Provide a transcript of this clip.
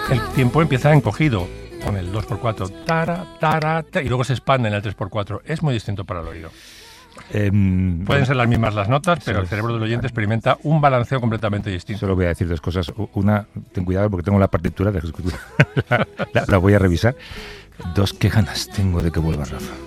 el tiempo empieza encogido con el 2x4, y luego se expande en el 3x4. Es muy distinto para el oído. Pueden ser las mismas las notas, pero el cerebro del oyente experimenta un balanceo completamente distinto. Solo voy a decir dos cosas. Una, ten cuidado porque tengo la partitura de la voy a revisar. Dos, qué ganas tengo de que vuelva Rafa.